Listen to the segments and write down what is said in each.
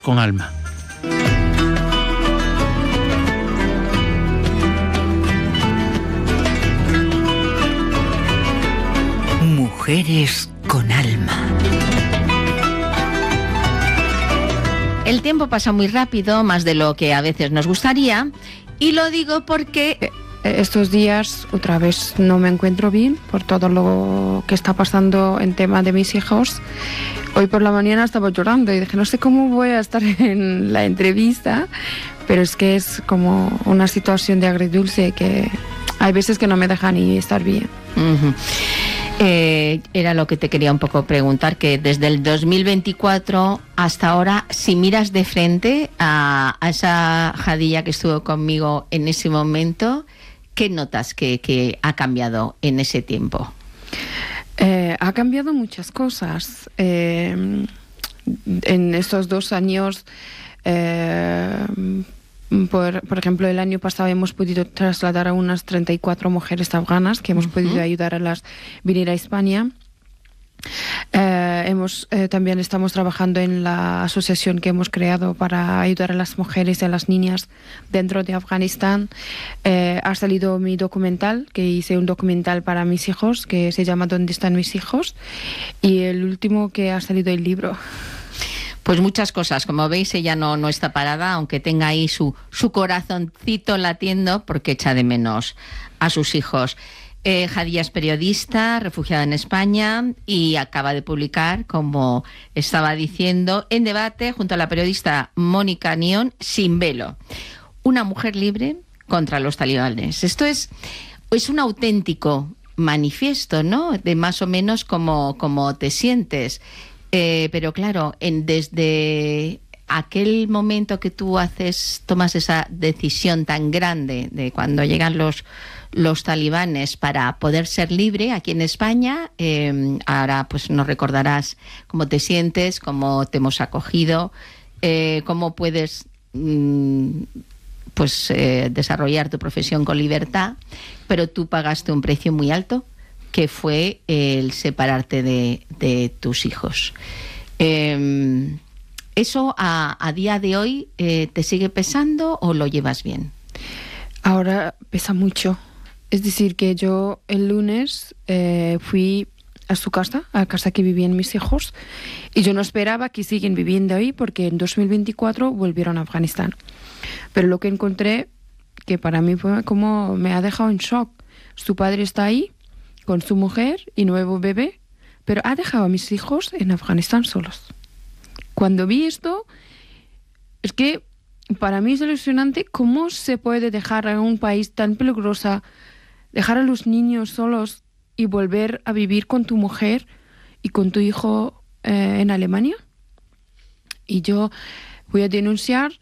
con alma. Mujeres con alma. El tiempo pasa muy rápido, más de lo que a veces nos gustaría, y lo digo porque estos días otra vez no me encuentro bien por todo lo que está pasando en tema de mis hijos. Hoy por la mañana estaba llorando y dije, no sé cómo voy a estar en la entrevista, pero es que es como una situación de agridulce que hay veces que no me deja ni estar bien. Uh-huh. Era lo que te quería un poco preguntar, que desde el 2024 hasta ahora, si miras de frente a esa Hadía que estuvo conmigo en ese momento, ¿qué notas que ha cambiado en ese tiempo? Ha cambiado muchas cosas. En estos 2 años, por ejemplo, el año pasado hemos podido trasladar a unas 34 mujeres afganas que hemos podido ayudar a las venir a España. También estamos trabajando en la asociación que hemos creado para ayudar a las mujeres y a las niñas dentro de Afganistán. Ha salido mi documental, que hice un documental para mis hijos, que se llama ¿Dónde están mis hijos? Y el último que ha salido el libro. Pues muchas cosas, como veis ella no está parada, aunque tenga ahí su corazoncito latiendo porque echa de menos a sus hijos. Hadía es periodista, refugiada en España y acaba de publicar, como estaba diciendo, En debate junto a la periodista Mónica Nión, Sin velo, una mujer libre contra los talibanes. Esto es un auténtico manifiesto, ¿no? De más o menos cómo te sientes. Pero claro, desde aquel momento que tú tomas esa decisión tan grande de cuando llegan los talibanes para poder ser libre aquí en España, ahora pues nos recordarás cómo te sientes, cómo te hemos acogido, cómo puedes desarrollar tu profesión con libertad, pero tú pagaste un precio muy alto, que fue el separarte de tus hijos. ¿Eso a día de hoy te sigue pesando o lo llevas bien? Ahora pesa mucho. Es decir, que yo el lunes fui a su casa, a la casa que vivían mis hijos, y yo no esperaba que siguen viviendo ahí porque en 2024 volvieron a Afganistán. Pero lo que encontré, que para mí fue como me ha dejado en shock. Su padre está ahí con su mujer y nuevo bebé, pero ha dejado a mis hijos en Afganistán solos. Cuando vi esto, es que para mí es ilusionante cómo se puede dejar a un país tan peligroso, dejar a los niños solos y volver a vivir con tu mujer y con tu hijo en Alemania. Y yo voy a denunciar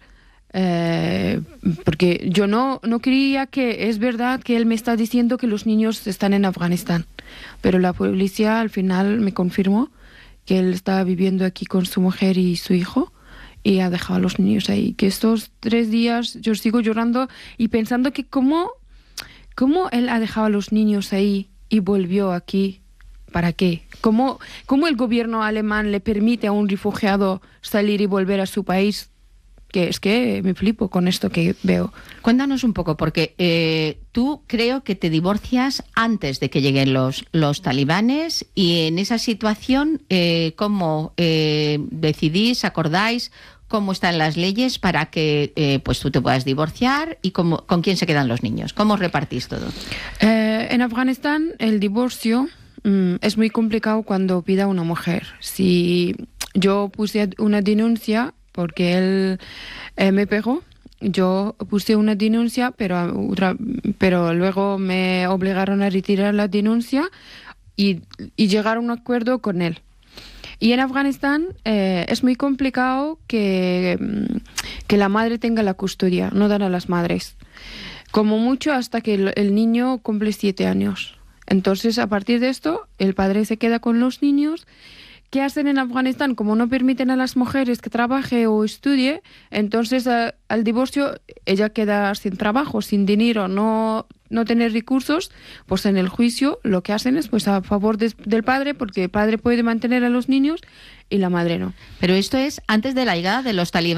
porque yo no creía que es verdad que él me está diciendo que los niños están en Afganistán, pero la policía al final me confirmó que él estaba viviendo aquí con su mujer y su hijo y ha dejado a los niños ahí. Que estos 3 días yo sigo llorando y pensando que cómo él ha dejado a los niños ahí y volvió aquí. ¿Para qué? ¿Cómo el gobierno alemán le permite a un refugiado salir y volver a su país? Que es que me flipo con esto que veo. Cuéntanos un poco, porque tú creo que te divorcias antes de que lleguen los talibanes, y en esa situación, ¿cómo decidís, acordáis, cómo están las leyes para que pues tú te puedas divorciar y con quién se quedan los niños? ¿Cómo repartís todo? En Afganistán el divorcio es muy complicado cuando pida una mujer. Si yo puse una denuncia porque él me pegó, yo puse una denuncia, pero luego me obligaron a retirar la denuncia y llegar a un acuerdo con él. Y en Afganistán es muy complicado que la madre tenga la custodia, no dan a las madres. Como mucho hasta que el niño cumple 7 años. Entonces, a partir de esto, el padre se queda con los niños. ¿Qué hacen en Afganistán? Como no permiten a las mujeres que trabaje o estudie, entonces al divorcio ella queda sin trabajo, sin dinero, no no tener recursos, pues en el juicio lo que hacen es pues a favor del padre, porque el padre puede mantener a los niños y la madre no. Pero esto es antes de la llegada de los talibanes.